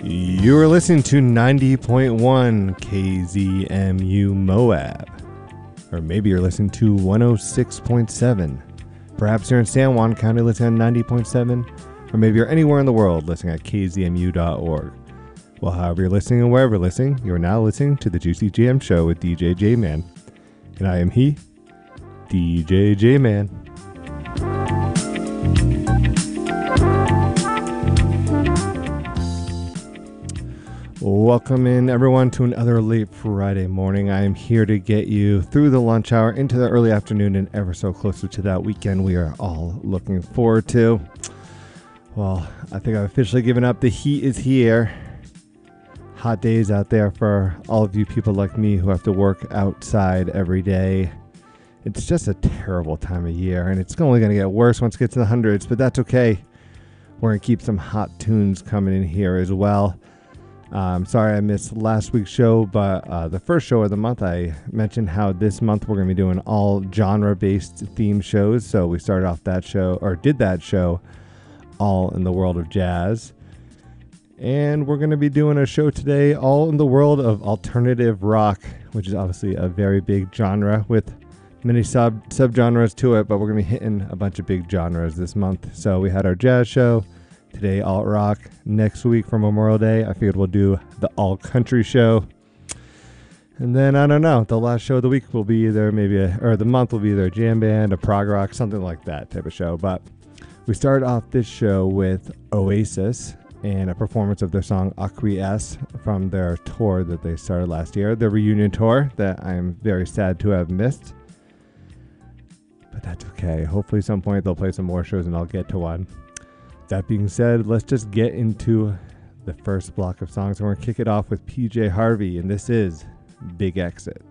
You are listening to 90.1 KZMU Moab. Or maybe you're listening to 106.7. Perhaps you're in San Juan County listening at 90.7. Or maybe you're anywhere in the world listening at kzmu.org. Well, however you're listening and wherever you're listening, you are now listening to the Juicy JM Show with DJ J-Man. And I am he, DJ J-Man. Welcome in, everyone, to another late Friday morning. I am here to get you through the lunch hour, into the early afternoon, and ever so closer to that weekend we are all looking forward to. Well, I think I've officially given up. The heat is here. Hot days out there for all of you people like me who have to work outside every day. It's just a terrible time of year, and it's only going to get worse once it gets in the hundreds, but that's okay. We're going to keep some hot tunes coming in here as well. Sorry I missed last week's show, but the first show of the month, I mentioned how this month we're going to be doing all genre-based theme shows. So we started off that show, or did that show, all in the world of jazz. And we're going to be doing a show today all in the world of alternative rock, which is obviously a very big genre with many subgenres to it, but we're going to be hitting a bunch of big genres this month. So we had our jazz show. Today, alt rock. Next week for Memorial Day, I figured we'll do the all country show. And then, I don't know, the last show of the week will be either the month will be either a jam band, a prog rock, something like that type of show. But we started off this show with Oasis and a performance of their song Acquiesce from their tour that they started last year, their reunion tour that I'm very sad to have missed. But that's okay. Hopefully, at some point they'll play some more shows and I'll get to one. That being said, let's just get into the first block of songs. We're going to kick it off with PJ Harvey, and this is Big Exit.